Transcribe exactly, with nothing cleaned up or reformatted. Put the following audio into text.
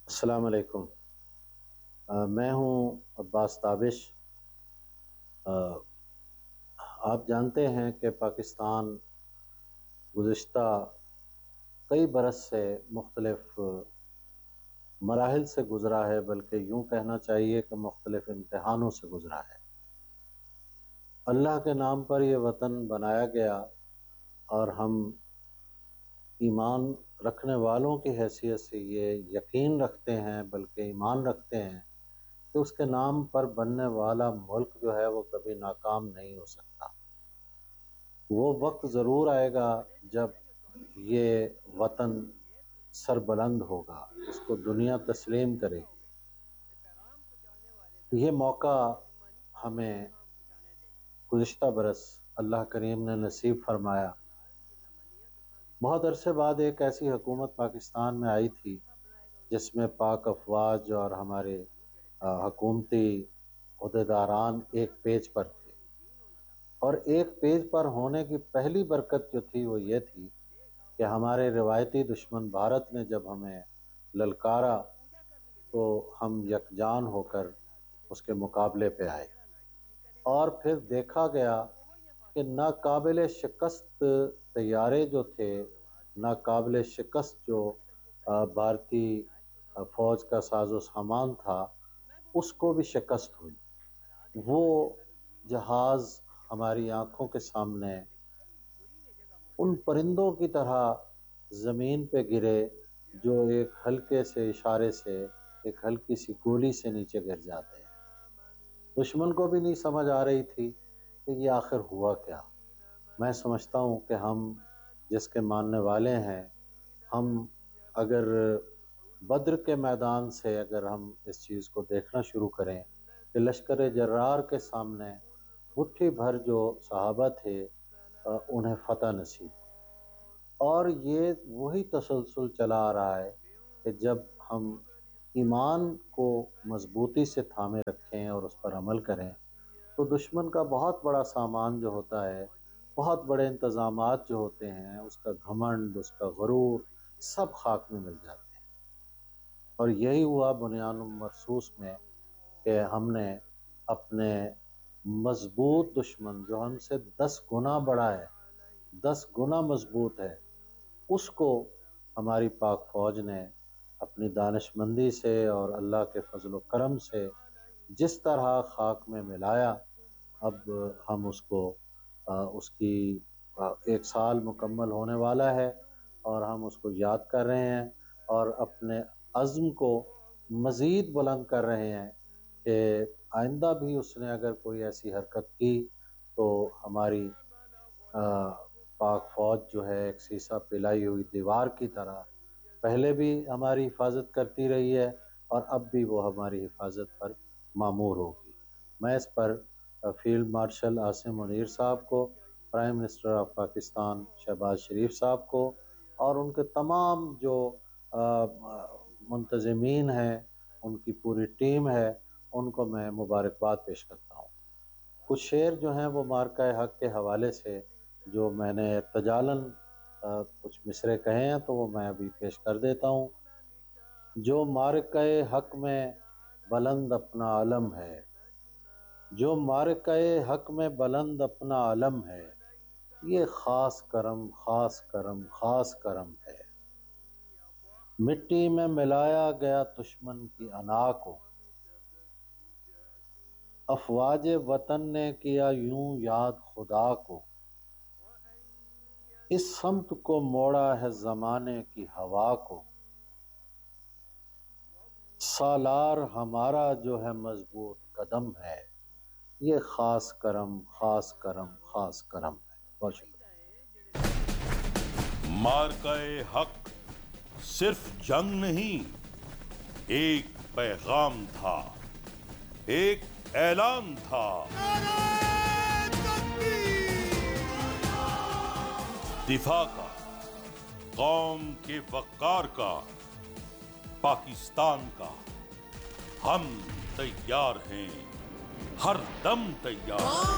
السلام علیکم۔ آ، میں ہوں عباس تابش۔ آ، آپ جانتے ہیں کہ پاکستان گزشتہ کئی برس سے مختلف مراحل سے گزرا ہے، بلکہ یوں کہنا چاہیے کہ مختلف امتحانوں سے گزرا ہے۔ اللہ کے نام پر یہ وطن بنایا گیا اور ہم ایمان رکھنے والوں کی حیثیت سے یہ یقین رکھتے ہیں، بلکہ ایمان رکھتے ہیں کہ اس کے نام پر بننے والا ملک جو ہے وہ کبھی ناکام نہیں ہو سکتا۔ وہ وقت ضرور آئے گا جب یہ وطن سربلند ہوگا، اس کو دنیا تسلیم کرے گی۔ یہ موقع ہمیں گزشتہ برس اللہ کریم نے نصیب فرمایا۔ بہت عرصے بعد ایک ایسی حکومت پاکستان میں آئی تھی جس میں پاک افواج اور ہمارے حکومتی عہدیداران ایک پیج پر تھے، اور ایک پیج پر ہونے کی پہلی برکت جو تھی وہ یہ تھی کہ ہمارے روایتی دشمن بھارت نے جب ہمیں للکارا تو ہم یکجان ہو کر اس کے مقابلے پہ آئے، اور پھر دیکھا گیا کہ ناقابل شکست طیارے جو تھے، ناقابل شکست جو بھارتی فوج کا ساز و سامان تھا، اس کو بھی شکست ہوئی۔ وہ جہاز ہماری آنکھوں کے سامنے ان پرندوں کی طرح زمین پہ گرے جو ایک ہلکے سے اشارے سے، ایک ہلکی سی گولی سے نیچے گر جاتے ہیں۔ دشمن کو بھی نہیں سمجھ آ رہی تھی کہ یہ آخر ہوا کیا۔ میں سمجھتا ہوں کہ ہم جس کے ماننے والے ہیں، ہم اگر بدر کے میدان سے اگر ہم اس چیز کو دیکھنا شروع کریں کہ لشکر جرار کے سامنے مٹھی بھر جو صحابہ تھے انہیں فتح نصیب ہوئی، اور یہ وہی تسلسل چلا آ رہا ہے کہ جب ہم ایمان کو مضبوطی سے تھامے رکھیں اور اس پر عمل کریں تو دشمن کا بہت بڑا سامان جو ہوتا ہے، بہت بڑے انتظامات جو ہوتے ہیں، اس کا گھمنڈ، اس کا غرور، سب خاک میں مل جاتے ہیں۔ اور یہی ہوا بنیان مرصوص میں کہ ہم نے اپنے مضبوط دشمن جو ہم سے دس گنا بڑا ہے، دس گنا مضبوط ہے، اس کو ہماری پاک فوج نے اپنی دانش مندی سے اور اللہ کے فضل و کرم سے جس طرح خاک میں ملایا۔ اب ہم اس کو اس کی ایک سال مکمل ہونے والا ہے اور ہم اس کو یاد کر رہے ہیں اور اپنے عزم کو مزید بلند کر رہے ہیں کہ آئندہ بھی اس نے اگر کوئی ایسی حرکت کی تو ہماری پاک فوج جو ہے ایک سیسا پلائی ہوئی دیوار کی طرح پہلے بھی ہماری حفاظت کرتی رہی ہے اور اب بھی وہ ہماری حفاظت پر مامور ہوگی۔ میں اس پر فیلڈ مارشل عاصم منیر صاحب کو، prime minister of Pakistan Shahbaz شریف صاحب کو اور ان کے تمام جو منتظمین ہیں، ان کی پوری ٹیم ہے، ان کو میں مبارکباد پیش کرتا ہوں۔ کچھ شعر جو ہیں وہ مارکہ حق کے حوالے سے جو میں نے تجالن کچھ مصرے کہے ہیں تو وہ میں ابھی پیش کر دیتا ہوں۔ جو مارکہ حق میں بلند اپنا علم ہے، جو مارکہ حق میں بلند اپنا علم ہے، یہ خاص کرم خاص کرم خاص کرم ہے۔ مٹی میں ملایا گیا دشمن کی انا کو، افواج وطن نے کیا یوں یاد خدا کو۔ اس سمت کو موڑا ہے زمانے کی ہوا کو، سالار ہمارا جو ہے مضبوط قدم ہے، یہ خاص کرم خاص کرم خاص کرم ہے۔ بہت شکریہ۔ مارکہ حق صرف جنگ نہیں، ایک پیغام تھا، ایک اعلان تھا۔ دفاع کا، قوم کے وقار کا، پاکستان کا، ہم تیار ہیں، ہر دم تیار ہیں۔